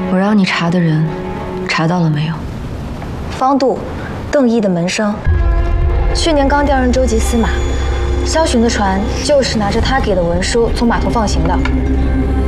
我让你查的人，查到了没有？ 方度，邓毅的门生，去年刚调任州级司马，萧巡的船就是拿着他给的文书从码头放行的。